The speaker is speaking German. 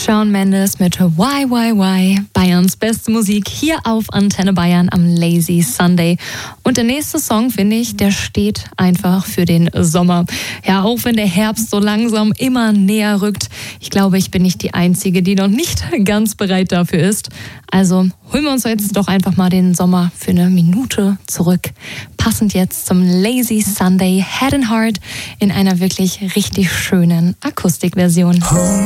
Shawn Mendes mit Why, Bayerns beste Musik hier auf Antenne Bayern am Lazy Sunday. Und der nächste Song, finde ich, der steht einfach für den Sommer. Ja, auch wenn der Herbst so langsam immer näher rückt. Ich glaube, ich bin nicht die Einzige, die noch nicht ganz bereit dafür ist. Also holen wir uns jetzt doch einfach mal den Sommer für eine Minute zurück. Passend jetzt zum Lazy Sunday Head and Heart in einer wirklich richtig schönen Akustikversion.